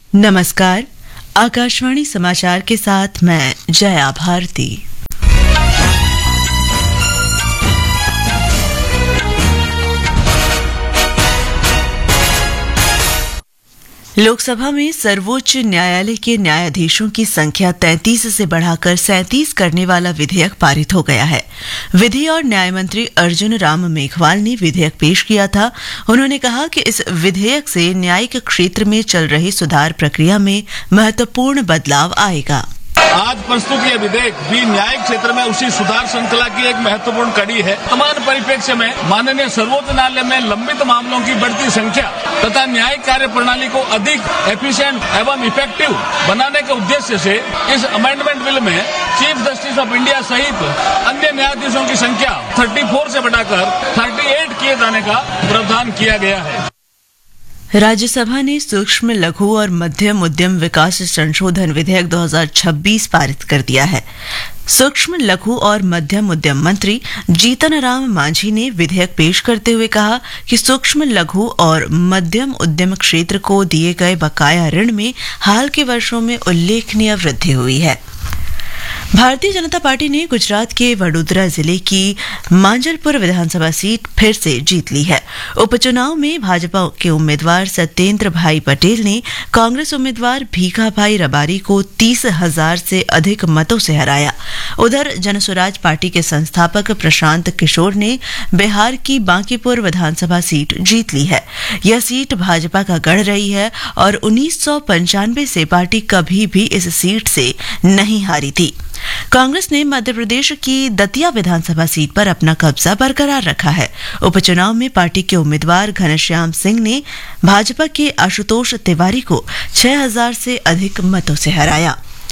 नमस्कार। आकाशवाणी समाचार के साथ मैं जया भारती। लोकसभा में सर्वोच्च न्यायालय के न्यायाधीशों की संख्या 33 से बढ़ाकर 37 करने वाला विधेयक पारित हो गया है। विधि और न्याय मंत्री अर्जुन राम मेघवाल ने विधेयक पेश किया था। उन्होंने कहा कि इस विधेयक से न्यायिक क्षेत्र में चल रही सुधार प्रक्रिया में महत्वपूर्ण बदलाव आएगा। आज प्रस्तुत यह विधेयक भी न्यायिक क्षेत्र में उसी सुधार श्रृंखला की एक महत्वपूर्ण कड़ी है। वर्तमान परिप्रेक्ष्य में माननीय सर्वोच्च न्यायालय में लंबित मामलों की बढ़ती संख्या तथा न्यायिक कार्य प्रणाली को अधिक एफिशिएंट एवं इफेक्टिव बनाने के उद्देश्य से इस अमेंडमेंट बिल में चीफ जस्टिस ऑफ इंडिया सहित अन्य न्यायाधीशों की संख्या 34 से बढ़ाकर 38 किए जाने का प्रावधान किया गया है। राज्यसभा ने सूक्ष्म लघु और मध्यम उद्यम विकास संशोधन विधेयक 2026 पारित कर दिया है। सूक्ष्म लघु और मध्यम उद्यम मंत्री जीतन राम मांझी ने विधेयक पेश करते हुए कहा कि सूक्ष्म लघु और मध्यम उद्यम क्षेत्र को दिए गए बकाया ऋण में हाल के वर्षों में उल्लेखनीय वृद्धि हुई है। भारतीय जनता पार्टी ने गुजरात के वडोदरा जिले की मांजलपुर विधानसभा सीट फिर से जीत ली है। उपचुनाव में भाजपा के उम्मीदवार सत्येंद्र भाई पटेल ने कांग्रेस उम्मीदवार भीखा भाई रबारी को 30,000 से अधिक मतों से हराया। उधर जनसुराज पार्टी के संस्थापक प्रशांत किशोर ने बिहार की बांकीपुर विधानसभा सीट जीत ली है। यह सीट भाजपा का गढ़ रही है और 1995 से पार्टी कभी भी इस सीट से नहीं हारी थी। कांग्रेस ने मध्य प्रदेश की दतिया विधानसभा सीट पर अपना कब्जा बरकरार रखा है। उपचुनाव में पार्टी के उम्मीदवार घनश्याम सिंह ने भाजपा के आशुतोष तिवारी को 6,000 से अधिक मतों से हराया।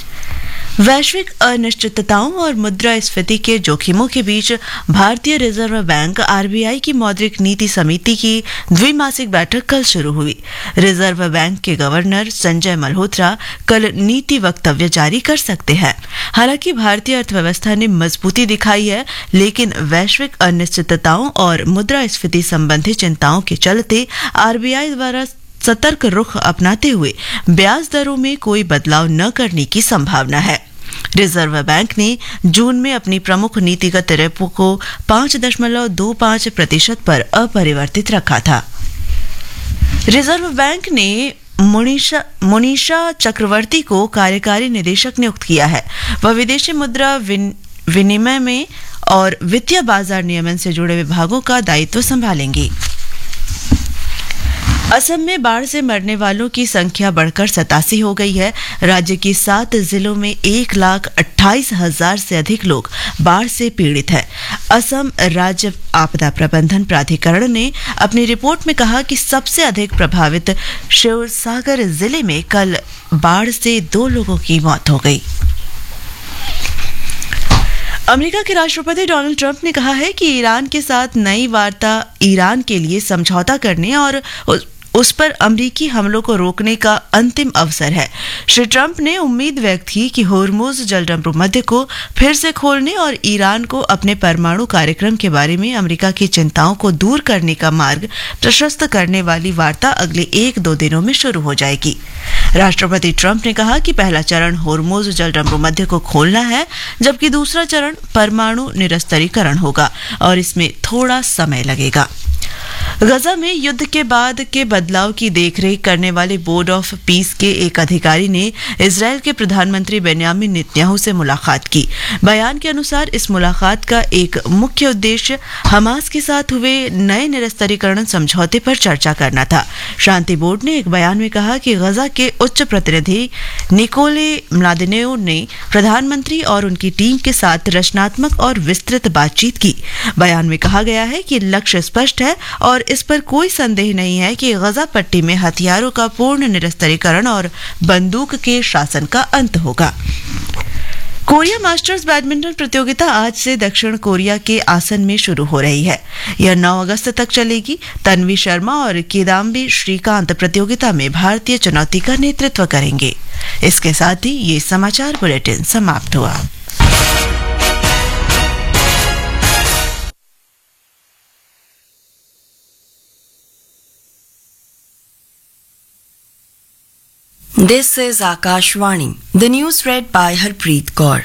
वैश्विक अनिश्चितताओं और मुद्रास्फीति के जोखिमों के बीच भारतीय रिजर्व बैंक आरबीआई की मौद्रिक नीति समिति की द्विमासिक बैठक कल शुरू हुई। रिजर्व बैंक के गवर्नर संजय मल्होत्रा कल नीति वक्तव्य जारी कर सकते हैं। हालांकि भारतीय अर्थव्यवस्था ने मजबूती दिखाई है, लेकिन वैश्विक अनिश्चितताओं और मुद्रास्फीति संबंधी चिंताओं के चलते आरबीआई द्वारा सतर्क रुख अपनाते हुए ब्याज दरों में कोई बदलाव न करने की संभावना है। रिजर्व बैंक ने जून में अपनी प्रमुख नीतिगत रेपो को 5.25% पर अपरिवर्तित रखा था। रिजर्व बैंक ने मोनिशा चक्रवर्ती को कार्यकारी निदेशक नियुक्त किया है। वह विदेशी मुद्रा विनिमय में और वित्तीय बाजार नियमन से जुड़े विभागों का दायित्व संभालेंगी। असम में बाढ़ से मरने वालों की संख्या बढ़कर 87 हो गई है। राज्य के 7 जिलों में 1,28,000 से अधिक लोग बाढ़ से पीड़ित हैं। असम राज्य आपदा प्रबंधन प्राधिकरण ने अपनी रिपोर्ट में कहा कि सबसे अधिक प्रभावित शिवसागर जिले में कल बाढ़ से 2 लोगों की मौत हो गई। अमेरिका के राष्ट्रपति डोनाल्ड ट्रंप ने कहा है कि ईरान के साथ नई वार्ता ईरान के लिए समझौता करने और उस पर अमेरिकी हमलों को रोकने का अंतिम अवसर है। श्री ट्रंप ने उम्मीद व्यक्त की कि होर्मुज जलदंडु मध्य को फिर से खोलने और ईरान को अपने परमाणु कार्यक्रम के बारे में अमेरिका की चिंताओं को दूर करने का मार्ग प्रशस्त करने वाली वार्ता अगले 1-2 दिनों में शुरू हो जाएगी। राष्ट्रपति ट्रंप ने कहा कि पहला चरण होर्मुज जलदंडु मध्य को खोलना है, जबकि दूसरा चरण परमाणु निरस्त्रीकरण होगा और इसमें थोड़ा समय लगेगा। गजा में युद्ध के बाद के बदलाव की देखरेख करने वाले बोर्ड ऑफ पीस के एक अधिकारी ने इजरायल के प्रधानमंत्री बेन्यामिन नेतन्याहू से मुलाकात की। बयान के अनुसार इस मुलाकात का एक मुख्य उद्देश्य हमास के साथ हुए नए निरस्त्रीकरण समझौते पर चर्चा करना था। शांति बोर्ड ने एक बयान में कहा कि गजा के उच्च प्रतिनिधि निकोले म्लादेनेव ने प्रधानमंत्री और उनकी टीम के साथ रचनात्मक और विस्तृत बातचीत की। बयान में कहा गया है कि लक्ष्य स्पष्ट है और इस पर कोई संदेह नहीं है कि गजा पट्टी में हथियारों का पूर्ण निरस्त्रीकरण और बंदूक के शासन का अंत होगा। कोरिया मास्टर्स बैडमिंटन प्रतियोगिता आज से दक्षिण कोरिया के आसन में शुरू हो रही है। यह 9 अगस्त तक चलेगी। तन्वी शर्मा और किदाम्बी श्रीकांत प्रतियोगिता में भारतीय चुनौती का नेतृत्व करेंगे। इसके साथ ही ये समाचार बुलेटिन समाप्त हुआ। This is Akashvani. The news read by Harpreet Kaur.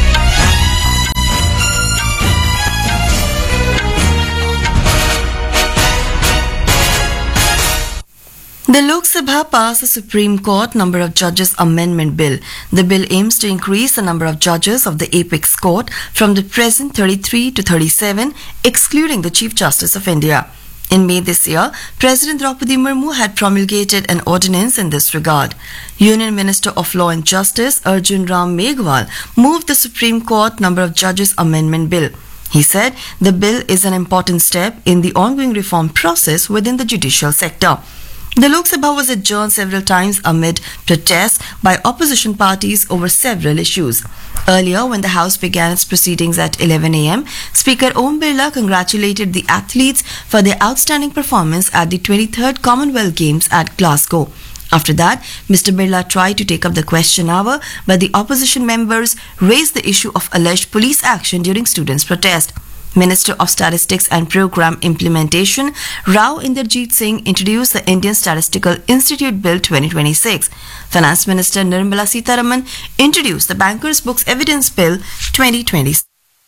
The Lok Sabha passed the Supreme Court Number of Judges Amendment Bill. The bill aims to increase the number of judges of the Apex Court from the present 33 to 37, excluding the Chief Justice of India. In May this year, President Draupadi Murmu had promulgated an ordinance in this regard. Union Minister of Law and Justice Arjun Ram Meghwal moved the Supreme Court Number of Judges Amendment Bill. He said the bill is an important step in the ongoing reform process within the judicial sector. The Lok Sabha was adjourned several times amid protests by opposition parties over several issues. Earlier, when the House began its proceedings at 11 a.m., Speaker Om Birla congratulated the athletes for their outstanding performance at the 23rd Commonwealth Games at Glasgow. After that, Mr. Birla tried to take up the question hour, but the opposition members raised the issue of alleged police action during students' protest. Minister of Statistics and Program Implementation Rao Inderjeet Singh introduced the Indian Statistical Institute Bill 2026. Finance Minister Nirmala Sitharaman introduced the Bankers' Books Evidence Bill 2026.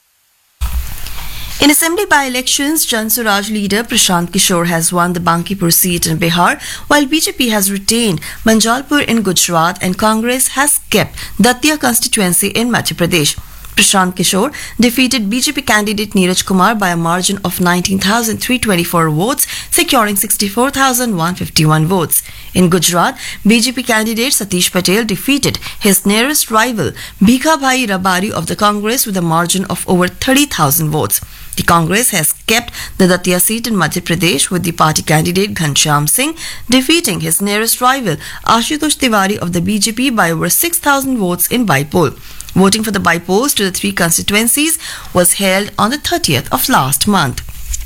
In assembly by-elections, Jan Swaraj leader Prashant Kishore has won the Bankipur seat in Bihar, while BJP has retained Manjalpur in Gujarat and Congress has kept Datia constituency in Madhya Pradesh. Prashant Kishore defeated BJP candidate Neeraj Kumar by a margin of 19,324 votes, securing 64,151 votes. In Gujarat, BJP candidate Satish Patel defeated his nearest rival Bhikhabhai Rabari of the Congress with a margin of over 30,000 votes. The Congress has kept the Datia seat in Madhya Pradesh with the party candidate Ghanshyam Singh defeating his nearest rival Ashutosh Tiwari of the BJP by over 6,000 votes in by-poll. Voting for the by-polls to the three constituencies was held on the 30th of last month.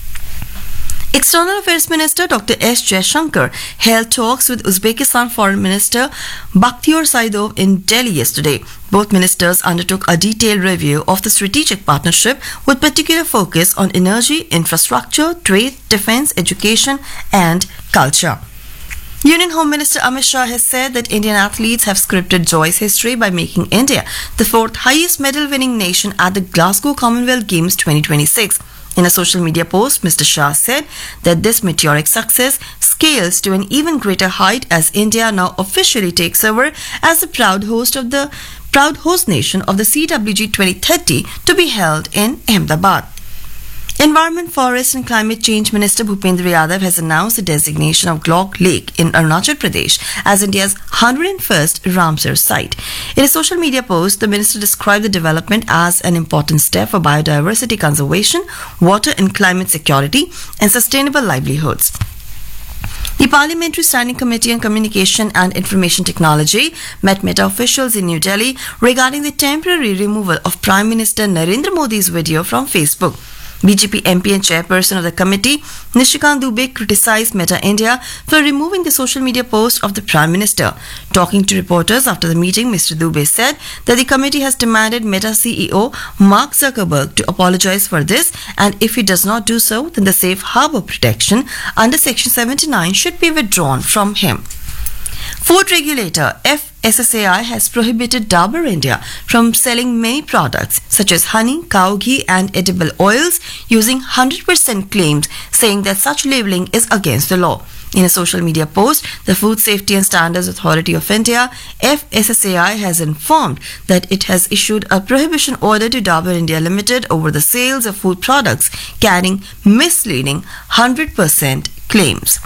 External Affairs Minister Dr. S. Jaishankar held talks with Uzbekistan Foreign Minister Bakhtiyor Saidov in Delhi yesterday. Both ministers undertook a detailed review of the strategic partnership with particular focus on energy, infrastructure, trade, defense, education and culture. Union Home Minister Amit Shah has said that Indian athletes have scripted joy's history by making India the fourth highest medal-winning nation at the Glasgow Commonwealth Games 2026. In a social media post, Mr. Shah said that this meteoric success scales to an even greater height as India now officially takes over as the proud host nation of the CWG 2030 to be held in Ahmedabad. Environment, Forest and Climate Change Minister Bhupendra Yadav has announced the designation of Glok Lake in Arunachal Pradesh as India's 101st Ramsar site. In a social media post, the minister described the development as an important step for biodiversity conservation, water and climate security, and sustainable livelihoods. The Parliamentary Standing Committee on Communication and Information Technology met Meta officials in New Delhi regarding the temporary removal of Prime Minister Narendra Modi's video from Facebook. BJP MP and chairperson of the committee, Nishikant Dubey, criticized Meta India for removing the social media post of the Prime Minister. Talking to reporters after the meeting, Mr. Dubey said that the committee has demanded Meta CEO Mark Zuckerberg to apologize for this, and if he does not do so, then the safe harbor protection under Section 79 should be withdrawn from him. Food regulator FSSAI has prohibited Dabur India from selling many products such as honey, cow ghee and edible oils using 100% claims, saying that such labeling is against the law. In a social media post, the Food Safety and Standards Authority of India, FSSAI, has informed that it has issued a prohibition order to Dabur India Limited over the sales of food products carrying misleading 100% claims.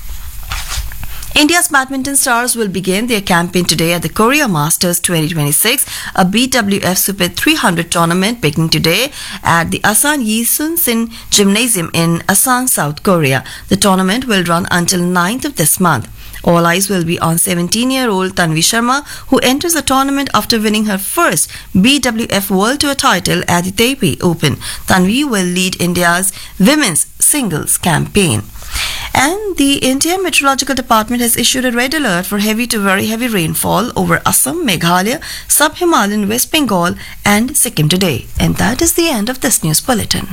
India's badminton stars will begin their campaign today at the Korea Masters 2026, a BWF Super 300 tournament beginning today at the Asan Yisun Sin Gymnasium in Asan, South Korea. The tournament will run until 9th of this month. All eyes will be on 17-year-old Tanvi Sharma, who enters the tournament after winning her first BWF World Tour title at the Taipei Open. Tanvi will lead India's women's singles campaign. And the Indian Meteorological Department has issued a red alert for heavy to very heavy rainfall over Assam, Meghalaya, Sub-Himalayan, West Bengal and Sikkim today. And that is the end of this news bulletin.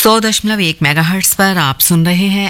100.1 megahertz पर आप सुन रहे हैं